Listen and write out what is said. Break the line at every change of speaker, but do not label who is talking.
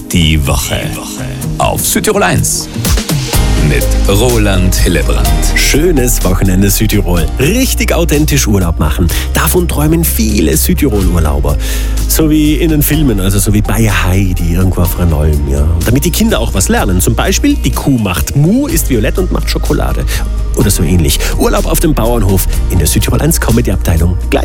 Die Woche auf Südtirol 1 mit Roland Hillebrand.
Schönes Wochenende Südtirol. Richtig authentisch Urlaub machen. Davon träumen viele Südtirol-Urlauber. So wie in den Filmen, also so wie bei Heidi irgendwo auf Ranolm. Ja. Und damit die Kinder auch was lernen. Zum Beispiel, die Kuh macht Mu, ist violett und macht Schokolade. Oder so ähnlich. Urlaub auf dem Bauernhof in der Südtirol 1 Comedy-Abteilung.